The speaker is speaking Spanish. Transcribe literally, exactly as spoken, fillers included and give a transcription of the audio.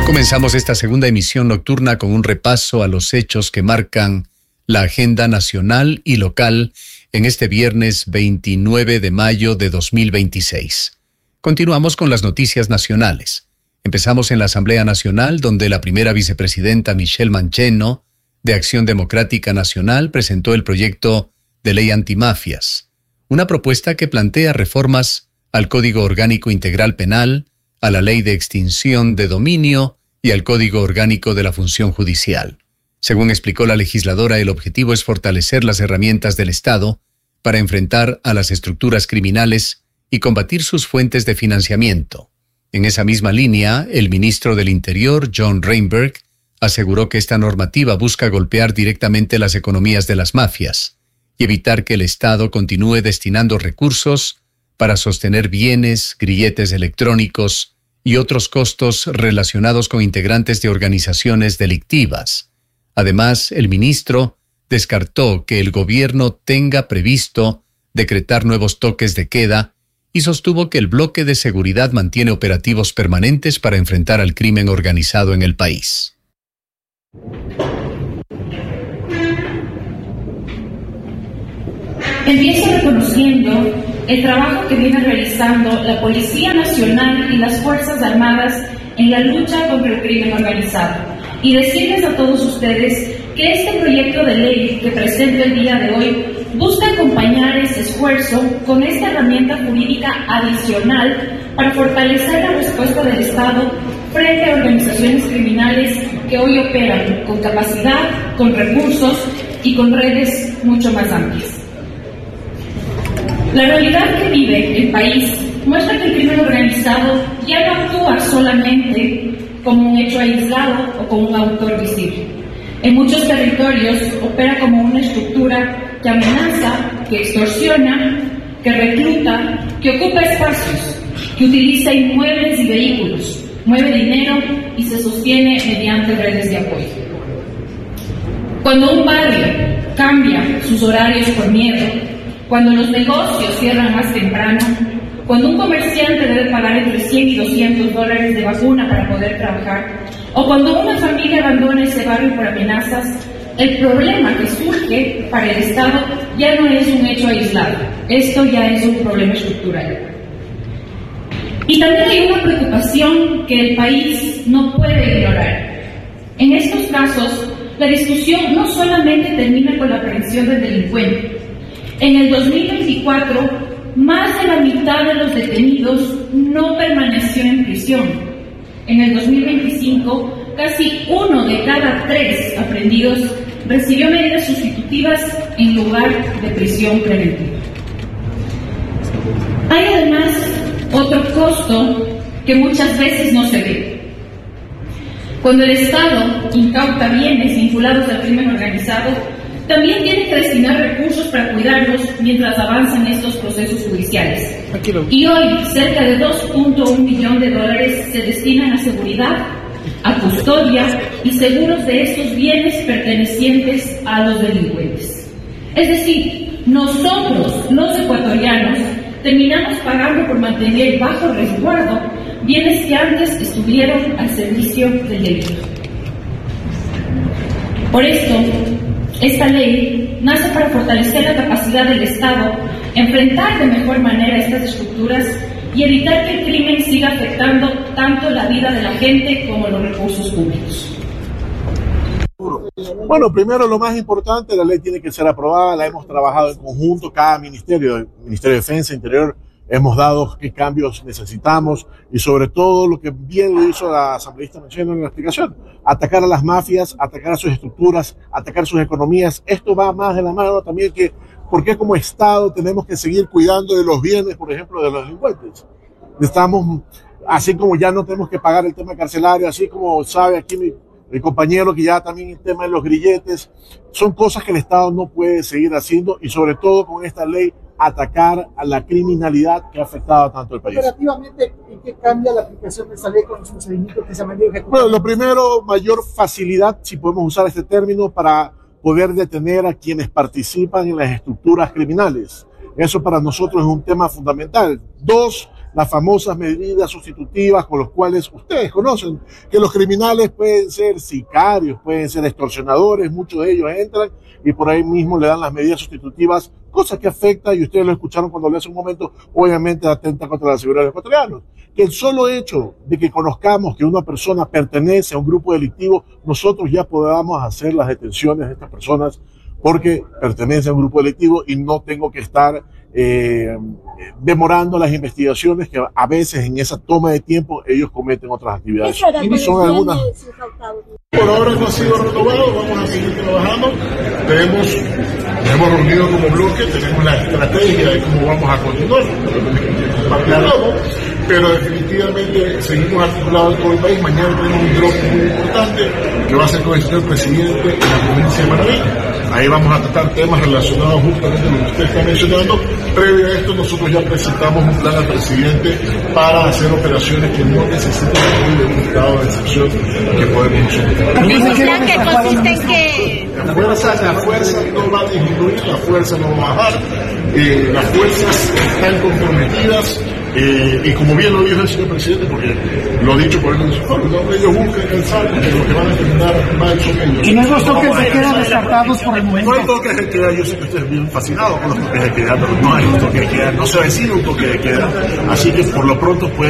Comenzamos esta segunda emisión nocturna con un repaso a los hechos que marcan la agenda nacional y local en este viernes veintinueve de mayo de dos mil veintiséis. Continuamos con las noticias nacionales. Empezamos en la Asamblea Nacional, donde la primera vicepresidenta Michelle Mancheno, de Acción Democrática Nacional, presentó el proyecto de ley antimafias, una propuesta que plantea reformas al Código Orgánico Integral Penal, a la Ley de Extinción de Dominio y al Código Orgánico de la Función Judicial. Según explicó la legisladora, el objetivo es fortalecer las herramientas del Estado para enfrentar a las estructuras criminales y combatir sus fuentes de financiamiento. En esa misma línea, el ministro del Interior, John Reinberg, aseguró que esta normativa busca golpear directamente las economías de las mafias y evitar que el Estado continúe destinando recursos para sostener bienes, grilletes electrónicos y otros costos relacionados con integrantes de organizaciones delictivas. Además, el ministro descartó que el gobierno tenga previsto decretar nuevos toques de queda y sostuvo que el bloque de seguridad mantiene operativos permanentes para enfrentar al crimen organizado en el país. Empiezo reconociendo el trabajo que viene realizando la Policía Nacional y las Fuerzas Armadas en la lucha contra el crimen organizado y decirles a todos ustedes que este proyecto de ley que presento el día de hoy busca acompañar ese esfuerzo con esta herramienta jurídica adicional para fortalecer la respuesta del Estado frente a organizaciones criminales que hoy operan con capacidad, con recursos y con redes mucho más amplias. La realidad que vive el país muestra que el crimen organizado ya no actúa solamente como un hecho aislado o como un autor visible. En muchos territorios opera como una estructura que amenaza, que extorsiona, que recluta, que ocupa espacios, que utiliza inmuebles y vehículos, mueve dinero y se sostiene mediante redes de apoyo. Cuando un barrio cambia sus horarios por miedo, cuando los negocios cierran más temprano, cuando un comerciante debe pagar entre cien y doscientos dólares de vacuna para poder trabajar, o cuando una familia abandona ese barrio por amenazas, el problema que surge para el Estado ya no es un hecho aislado. Esto ya es un problema estructural. Y también hay una preocupación que el país no puede ignorar. En estos casos, la discusión no solamente termina con la aprehensión del delincuente. En el dos mil veinticuatro, más de la mitad de los detenidos no permaneció en prisión. En el dos mil veinticinco, casi uno de cada tres aprehendidos recibió medidas sustitutivas en lugar de prisión preventiva. Hay además otro costo que muchas veces no se ve. Cuando el Estado incauta bienes vinculados al crimen organizado, también tiene que destinar recursos para cuidarlos mientras avanzan estos procesos judiciales. Y hoy, cerca de dos punto uno millones de dólares se destinan a seguridad, a custodia y seguros de estos bienes pertenecientes a los delincuentes. Es decir, nosotros, los ecuatorianos, terminamos pagando por mantener bajo resguardo bienes que antes estuvieron al servicio del delito. Por esto, esta ley nace para fortalecer la capacidad del Estado, enfrentar de mejor manera estas estructuras y evitar que el crimen siga afectando tanto la vida de la gente como los recursos públicos. Bueno, primero lo más importante, la ley tiene que ser aprobada, la hemos trabajado en conjunto, cada ministerio, el Ministerio de Defensa, Interior, hemos dado qué cambios necesitamos y sobre todo lo que bien lo hizo la asambleísta Mancheno en la explicación, atacar a las mafias, atacar a sus estructuras, atacar sus economías. Esto va más de la mano también que por qué como Estado tenemos que seguir cuidando de los bienes, por ejemplo, de los delincuentes. Estamos, así como ya no tenemos que pagar el tema carcelario, así como sabe aquí mi el compañero que ya también el tema de los grilletes, son cosas que el Estado no puede seguir haciendo y sobre todo con esta ley atacar a la criminalidad que ha afectado tanto al país. Operativamente, ¿en qué cambia la aplicación de esta ley con los procedimientos que se han venido ejecutando? Bueno, lo primero, mayor facilidad, si podemos usar este término, para poder detener a quienes participan en las estructuras criminales. Eso para nosotros es un tema fundamental. Dos, las famosas medidas sustitutivas con las cuales ustedes conocen que los criminales pueden ser sicarios, pueden ser extorsionadores, muchos de ellos entran y por ahí mismo le dan las medidas sustitutivas, cosa que afecta, y ustedes lo escucharon cuando le hace un momento, obviamente atenta contra la seguridad de los ecuatorianos. Que el solo hecho de que conozcamos que una persona pertenece a un grupo delictivo, nosotros ya podamos hacer las detenciones de estas personas porque pertenece a un grupo delictivo y no tengo que estar eh, demorando las investigaciones que a veces en esa toma de tiempo ellos cometen otras actividades. Y son algunas. Por ahora no ha sido renovado, vamos a seguir trabajando. Tenemos, hemos reunido como bloque, tenemos la estrategia de cómo vamos a continuar, pero definitivamente seguimos articulados en todo el país. Mañana tenemos un drop muy importante que va a ser con el señor presidente en la provincia de Manaví. Ahí vamos a tratar temas relacionados justamente con lo que usted está mencionando. Previo a esto, nosotros ya presentamos un plan al presidente para hacer operaciones que no necesiten un estado de excepción que podemos nosotros. ¿Ese plan que consiste en que la fuerza, la fuerza no va a disminuir, la fuerza no va a bajar, eh, las fuerzas están comprometidas. Eh, y como bien lo dijo el señor presidente, porque lo dicho por él en su foro, ¿no? Ellos buscan cansar porque lo que van a terminar mal son ellos. ¿Y no los toques de queda descartados por el momento? No hay toques de queda, yo sé que ustedes bien fascinados con los toques de queda, pero no hay un toque de queda, no se avecina un toque de queda, así que por lo pronto puede